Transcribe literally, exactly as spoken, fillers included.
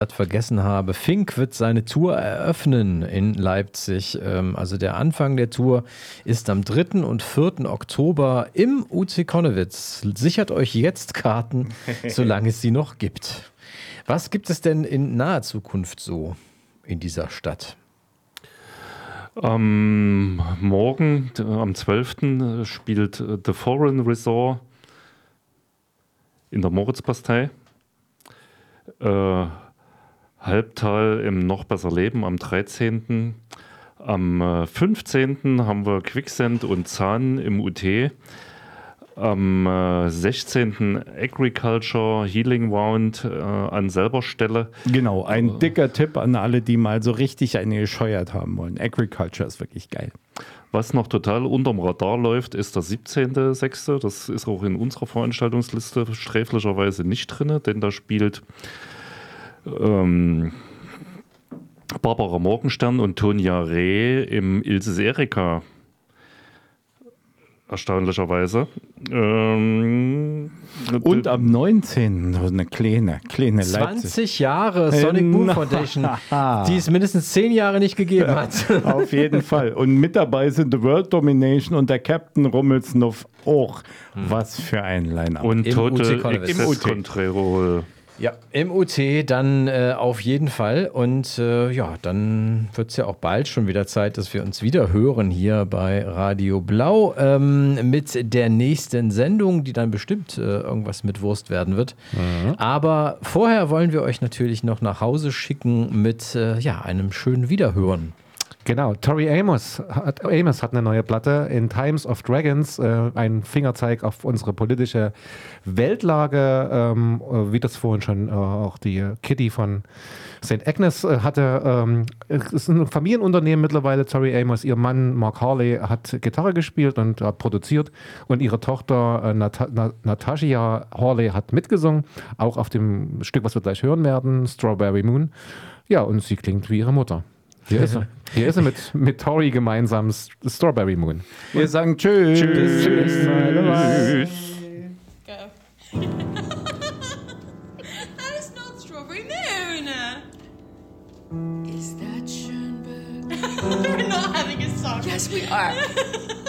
vergessen habe. Fink wird seine Tour eröffnen in Leipzig. Also der Anfang der Tour ist am dritten und vierten Oktober im U C Connewitz. Sichert euch jetzt Karten, solange es sie noch gibt. Was gibt es denn in naher Zukunft so in dieser Stadt? Ähm, morgen, am zwölften spielt The Foreign Resort in der Moritzbastei. Äh, Halbtal im Noch besser Leben am dreizehnten Am äh, fünfzehnten haben wir Quicksand und Zahn im U T. Am äh, sechzehnten Agriculture Healing Round äh, an selber Stelle. Genau, ein dicker Tipp an alle, die mal so richtig eine gescheuert haben wollen. Agriculture ist wirklich geil. Was noch total unterm Radar läuft, ist der siebzehnten sechste Das ist auch in unserer Veranstaltungsliste sträflicherweise nicht drin, denn da spielt Ähm, Barbara Morgenstern und Tonja Reh im Ilse Erika. Erstaunlicherweise. Ähm, und am neunzehnten eine kleine, kleine zwanzig Jahre Sonic Boom Foundation, die es mindestens zehn Jahre nicht gegeben hat. Auf jeden Fall. Und mit dabei sind The World Domination und der Captain Rummelsnuff auch. Hm. Was für ein Line-Up. Und Im Total Excess Control. Ja, im U T dann äh, auf jeden Fall. Und äh, ja, dann wird es ja auch bald schon wieder Zeit, dass wir uns wieder hören hier bei Radio Blau ähm, mit der nächsten Sendung, die dann bestimmt äh, irgendwas mit Wurst werden wird. Mhm. Aber vorher wollen wir euch natürlich noch nach Hause schicken mit äh, ja, einem schönen Wiederhören. Genau, Tori Amos hat, Amos hat eine neue Platte, In Times of Dragons, äh, ein Fingerzeig auf unsere politische Weltlage, ähm, wie das vorhin schon äh, auch die Kitty von Sankt Agnes äh, hatte. Ähm, es ist ein Familienunternehmen mittlerweile, Tori Amos. Ihr Mann Mark Harley hat Gitarre gespielt und hat produziert und ihre Tochter äh, Nat- Nat- Natasha Harley hat mitgesungen, auch auf dem Stück, was wir gleich hören werden, Strawberry Moon. Ja, und sie klingt wie ihre Mutter. Hier ist er. Hier ist er mit, mit Tori gemeinsam Strawberry Moon. Wir sagen Tschüss. Tschüss. Tschüss. Tschüss. That is not Strawberry Moon. Is that Schoenberg? We're not having a song. Yes, we are.